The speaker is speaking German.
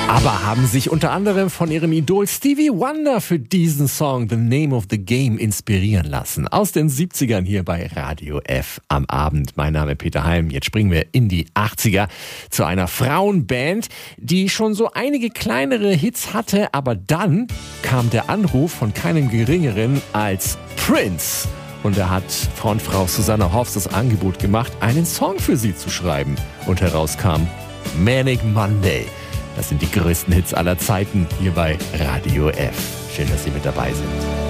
Aber haben sich unter anderem von ihrem Idol Stevie Wonder für diesen Song The Name of the Game inspirieren lassen. Aus den 70ern hier bei Radio F am Abend. Mein Name ist Peter Heim. Jetzt springen wir in die 80er zu einer Frauenband, die schon so einige kleinere Hits hatte. Aber dann kam der Anruf von keinem Geringeren als Prince. Und er hat Frontfrau Susanna Hoffs das Angebot gemacht, einen Song für sie zu schreiben. Und herauskam Manic Monday. Das sind die größten Hits aller Zeiten hier bei Radio F. Schön, dass Sie mit dabei sind.